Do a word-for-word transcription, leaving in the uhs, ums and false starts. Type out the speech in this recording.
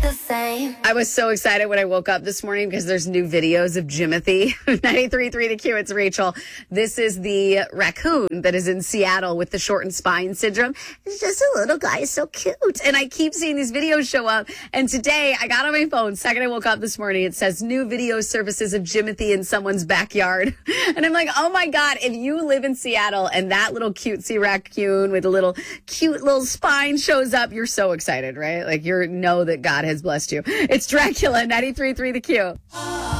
the same. I was so excited when I woke up this morning because there's new videos of Jimothy. ninety-three point three The Q, it's Rachel. This is the raccoon that is in Seattle with the shortened spine syndrome. It's just a little guy, so cute. And I keep seeing these videos show up. And today I got on my phone, second I woke up this morning, it says new video services of Jimothy in someone's backyard. And I'm like, oh my God, if you live in Seattle and that little cutesy raccoon with a little cute little spine shows up, you're so excited, right? Like you know that God has blessed you. It's Dracula, ninety-three point three The Q.